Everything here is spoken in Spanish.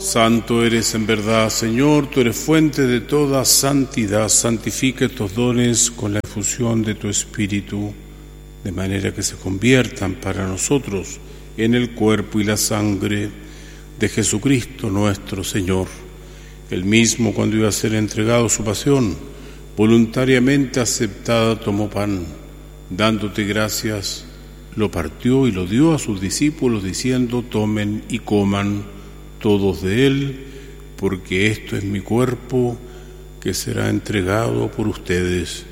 Santo eres en verdad, Señor, tú eres fuente de toda santidad. Santifica estos dones con la efusión de tu Espíritu, de manera que se conviertan para nosotros en el cuerpo y la sangre de Jesucristo nuestro Señor. Él mismo, cuando iba a ser entregado su pasión, voluntariamente aceptada, tomó pan, dándote gracias, lo partió y lo dio a sus discípulos, diciendo: tomen y coman todos de él, porque esto es mi cuerpo que será entregado por ustedes.